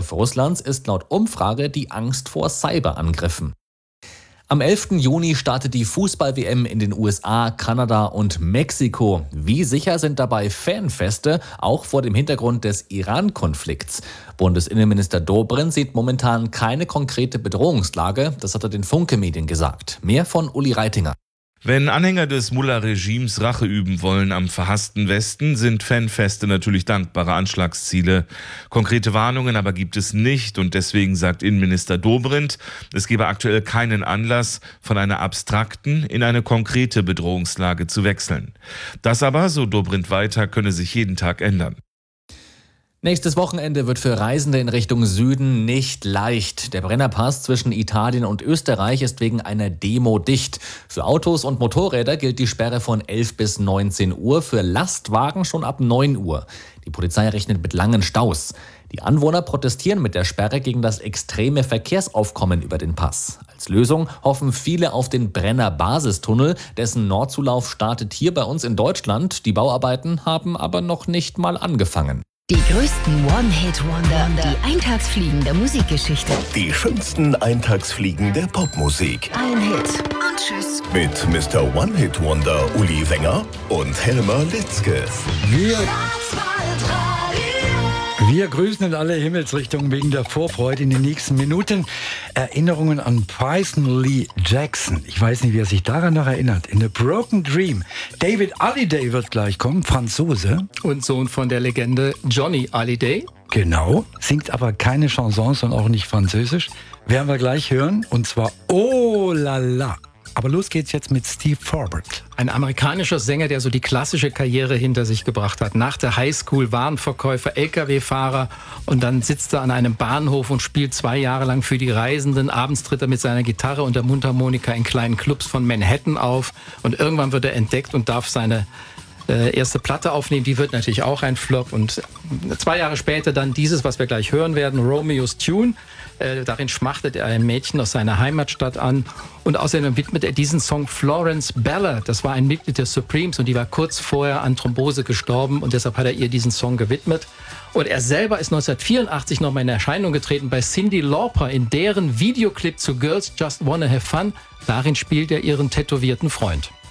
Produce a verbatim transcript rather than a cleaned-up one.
Angriff Russlands ist laut Umfrage die Angst vor Cyberangriffen. Am elften Juni startet die Fußball-W M in den U S A, Kanada und Mexiko. Wie sicher sind dabei Fanfeste, auch vor dem Hintergrund des Iran-Konflikts? Bundesinnenminister Dobrindt sieht momentan keine konkrete Bedrohungslage. Das hat er den Funke-Medien gesagt. Mehr von Uli Reitinger. Wenn Anhänger des Mullah-Regimes Rache üben wollen am verhassten Westen, sind Fanfeste natürlich dankbare Anschlagsziele. Konkrete Warnungen aber gibt es nicht und deswegen sagt Innenminister Dobrindt, es gebe aktuell keinen Anlass, von einer abstrakten in eine konkrete Bedrohungslage zu wechseln. Das aber, so Dobrindt weiter, könne sich jeden Tag ändern. Nächstes Wochenende wird für Reisende in Richtung Süden nicht leicht. Der Brennerpass zwischen Italien und Österreich ist wegen einer Demo dicht. Für Autos und Motorräder gilt die Sperre von elf bis neunzehn Uhr, für Lastwagen schon ab neun Uhr. Die Polizei rechnet mit langen Staus. Die Anwohner protestieren mit der Sperre gegen das extreme Verkehrsaufkommen über den Pass. Als Lösung hoffen viele auf den Brenner-Basistunnel, dessen Nordzulauf startet hier bei uns in Deutschland. Die Bauarbeiten haben aber noch nicht mal angefangen. Die größten One-Hit-Wonder, die Eintagsfliegen der Musikgeschichte. Die schönsten Eintagsfliegen der Popmusik. Ein Hit und tschüss. Mit Mister One-Hit-Wonder Uli Wenger und Helmer Litzke. Wir, wir grüßen in alle Himmelsrichtungen wegen der Vorfreude in den nächsten Minuten. Erinnerungen an Bryson Lee Jackson. Ich weiß nicht, wer sich daran noch erinnert. In A Broken Dream. David Hallyday wird gleich kommen, Franzose. Und Sohn von der Legende Johnny Hallyday. Genau, singt aber keine Chansons und auch nicht Französisch. Werden wir gleich hören, und zwar Oh la la. Aber los geht's jetzt mit Steve Forbert. Ein amerikanischer Sänger, der so die klassische Karriere hinter sich gebracht hat. Nach der Highschool Warenverkäufer, L K W-Fahrer und dann sitzt er an einem Bahnhof und spielt zwei Jahre lang für die Reisenden. Abends tritt er mit seiner Gitarre und der Mundharmonika in kleinen Clubs von Manhattan auf und irgendwann wird er entdeckt und darf seine äh, erste Platte aufnehmen. Die wird natürlich auch ein Flop und zwei Jahre später dann dieses, was wir gleich hören werden, Romeo's Tune. Äh, darin schmachtet er ein Mädchen aus seiner Heimatstadt an und außerdem widmet er diesen Song Florence Ballard. Das war ein Mitglied der Supremes und die war kurz vorher an Thrombose gestorben und deshalb hat er ihr diesen Song gewidmet. Und er selber ist neunzehnhundertvierundachtzig nochmal in Erscheinung getreten bei Cyndi Lauper in deren Videoclip zu Girls Just Wanna Have Fun. Darin spielt er ihren tätowierten Freund.